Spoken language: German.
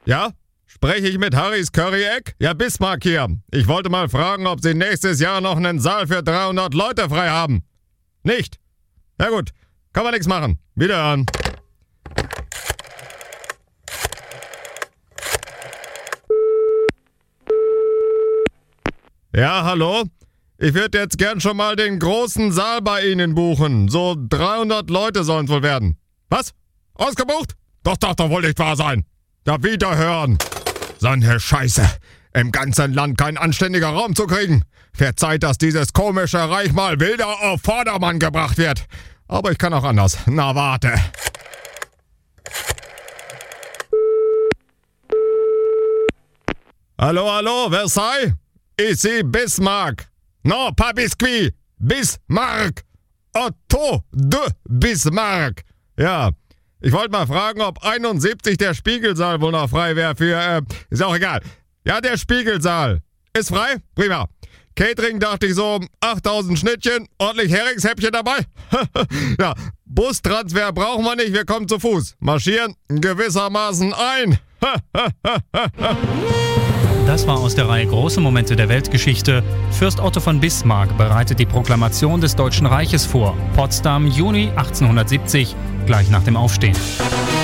Ja? Spreche ich mit Harrys Curry-Egg? Ja, Bismarck hier. Ich wollte mal fragen, ob Sie nächstes Jahr noch einen Saal für 300 Leute frei haben. Nicht? Ja gut, kann man nichts machen. Wiederhören. Ja, hallo? Ich würde jetzt gern schon mal den großen Saal bei Ihnen buchen. So 300 Leute sollen es wohl werden. Was? Ausgebucht? Doch, wohl nicht wahr sein. Da wiederhören. So eine Scheiße. Im ganzen Land kein anständiger Raum zu kriegen. Wird Zeit, dass dieses komische Reich mal wieder auf Vordermann gebracht wird. Aber ich kann auch anders. Na, warte. Hallo, Versailles? Ici Bismarck. Non, pas Biscuit. Bismarck. Otto de Bismarck. Ja, ich wollte mal fragen, ob 71 der Spiegelsaal wohl noch frei wäre für, ist auch egal. Ja, der Spiegelsaal. Ist frei? Prima. Catering dachte ich so, 8000 Schnittchen, ordentlich Heringshäppchen dabei. Ja, Bustransfer brauchen wir nicht, wir kommen zu Fuß. Marschieren gewissermaßen ein. Das war aus der Reihe Große Momente der Weltgeschichte. Fürst Otto von Bismarck bereitet die Proklamation des Deutschen Reiches vor. Potsdam, Juni 1870, gleich nach dem Aufstehen.